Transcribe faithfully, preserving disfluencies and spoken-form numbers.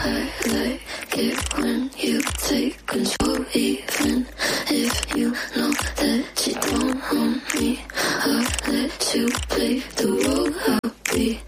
I like it when you take control, even if you know that you don't own me. I'll let you play the role. I'll be